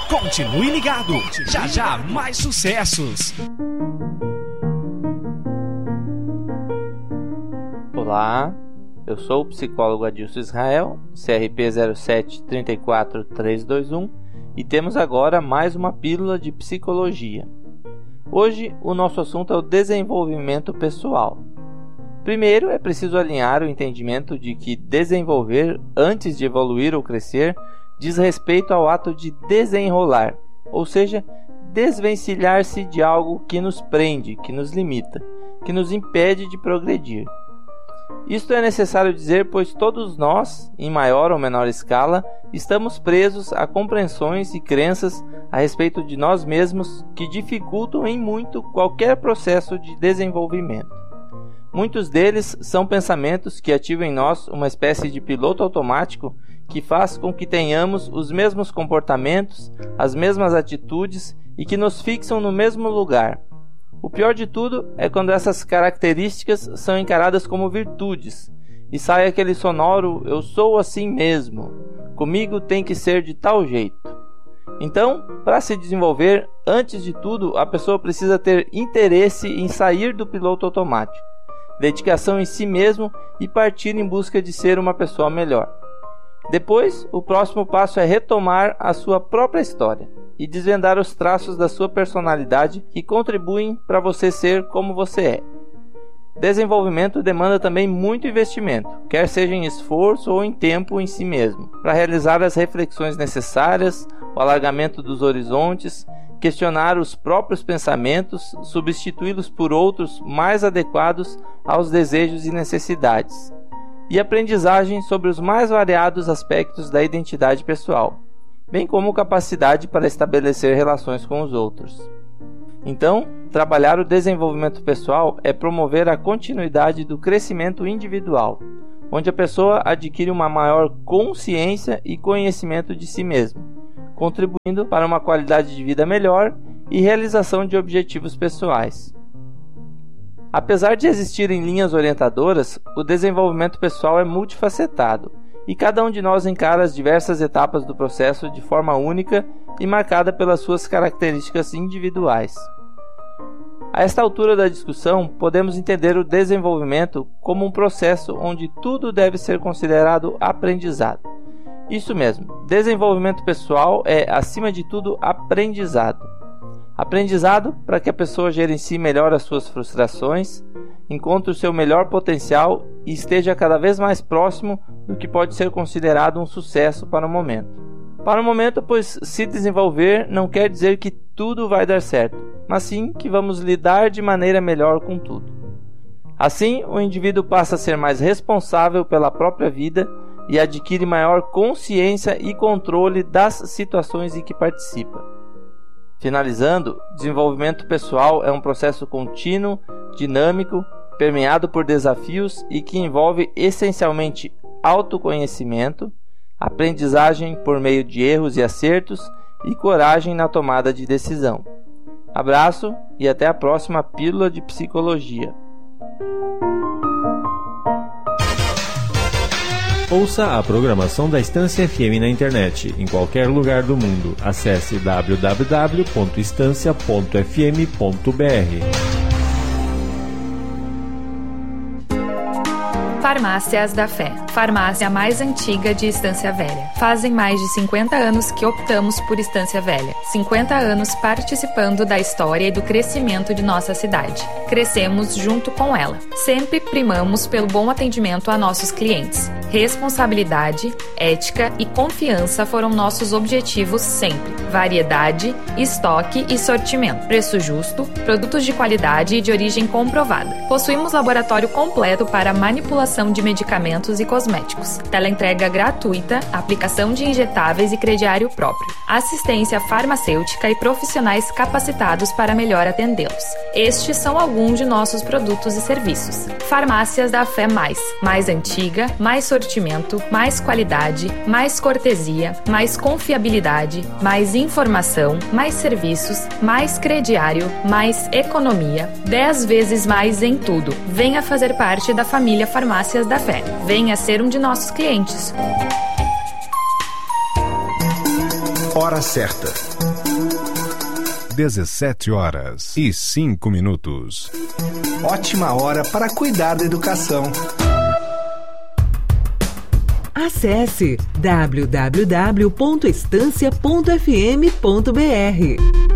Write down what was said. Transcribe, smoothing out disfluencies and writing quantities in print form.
Continue ligado, já mais sucessos. Olá, eu sou o psicólogo Adilson Israel, CRP 0734321, e temos agora mais uma pílula de psicologia. Hoje o nosso assunto é o desenvolvimento pessoal. Primeiro é preciso alinhar o entendimento de que desenvolver antes de evoluir ou crescer diz respeito ao ato de desenrolar, ou seja, desvencilhar-se de algo que nos prende, que nos limita, que nos impede de progredir. Isto é necessário dizer, pois todos nós, em maior ou menor escala, estamos presos a compreensões e crenças a respeito de nós mesmos que dificultam em muito qualquer processo de desenvolvimento. Muitos deles são pensamentos que ativam em nós uma espécie de piloto automático que faz com que tenhamos os mesmos comportamentos, as mesmas atitudes e que nos fixam no mesmo lugar. O pior de tudo é quando essas características são encaradas como virtudes e sai aquele sonoro "eu sou assim mesmo, comigo tem que ser de tal jeito". Então, para se desenvolver, antes de tudo, a pessoa precisa ter interesse em sair do piloto automático, dedicação em si mesmo e partir em busca de ser uma pessoa melhor. Depois, o próximo passo é retomar a sua própria história e desvendar os traços da sua personalidade que contribuem para você ser como você é. Desenvolvimento demanda também muito investimento, quer seja em esforço ou em tempo em si mesmo, para realizar as reflexões necessárias, o alargamento dos horizontes, questionar os próprios pensamentos, substituí-los por outros mais adequados aos desejos e necessidades, e aprendizagem sobre os mais variados aspectos da identidade pessoal, bem como capacidade para estabelecer relações com os outros. Então, trabalhar o desenvolvimento pessoal é promover a continuidade do crescimento individual, onde a pessoa adquire uma maior consciência e conhecimento de si mesma, contribuindo para uma qualidade de vida melhor e realização de objetivos pessoais. Apesar de existirem linhas orientadoras, o desenvolvimento pessoal é multifacetado e cada um de nós encara as diversas etapas do processo de forma única e marcada pelas suas características individuais. A esta altura da discussão, podemos entender o desenvolvimento como um processo onde tudo deve ser considerado aprendizado. Isso mesmo, desenvolvimento pessoal é, acima de tudo, aprendizado. Aprendizado para que a pessoa gerencie melhor as suas frustrações, encontre o seu melhor potencial e esteja cada vez mais próximo do que pode ser considerado um sucesso para o momento. Para o momento, pois se desenvolver não quer dizer que tudo vai dar certo, mas sim que vamos lidar de maneira melhor com tudo. Assim, o indivíduo passa a ser mais responsável pela própria vida e adquire maior consciência e controle das situações em que participa. Finalizando, desenvolvimento pessoal é um processo contínuo, dinâmico, permeado por desafios e que envolve essencialmente autoconhecimento, aprendizagem por meio de erros e acertos e coragem na tomada de decisão. Abraço e até a próxima Pílula de Psicologia. Ouça a programação da Estância FM na internet, em qualquer lugar do mundo. Acesse www.estancia.fm.br. Farmácias da Fé, farmácia mais antiga de Estância Velha. Fazem mais de 50 anos que optamos por Estância Velha. 50 anos participando da história e do crescimento de nossa cidade. Crescemos junto com ela. Sempre primamos pelo bom atendimento a nossos clientes. Responsabilidade, ética e confiança foram nossos objetivos sempre. Variedade, estoque e sortimento. Preço justo, produtos de qualidade e de origem comprovada. Possuímos laboratório completo para manipulação de medicamentos e cosméticos. Teleentrega gratuita, aplicação de injetáveis e crediário próprio. Assistência farmacêutica e profissionais capacitados para melhor atendê-los. Estes são alguns de nossos produtos e serviços. Farmácias da Fé mais antiga, mais sortimento, mais qualidade, mais cortesia, mais confiabilidade, mais informação, mais serviços, mais crediário, mais economia, 10 vezes mais em tudo. Venha fazer parte da família Farmácias da Fé. Venha ser um de nossos clientes. hora certa. 17h05. Ótima hora para cuidar da educação. Acesse www.estancia.fm.br.